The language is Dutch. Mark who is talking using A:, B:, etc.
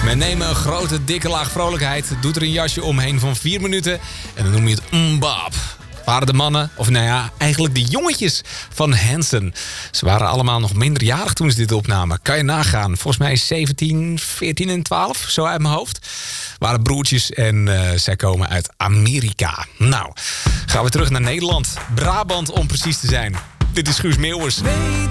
A: Men neemt een grote, dikke laag vrolijkheid, doet er een jasje omheen van 4 minuten en dan noem je het mbap. Waren de mannen, of nou ja, eigenlijk de jongetjes van Hanson. Ze waren allemaal nog minderjarig toen ze dit opnamen. Kan je nagaan. Volgens mij 17, 14 en 12, zo uit mijn hoofd. Waren broertjes en zij komen uit Amerika. Nou, gaan we terug naar Nederland. Brabant om precies te zijn. Dit is Guus Meeuwers.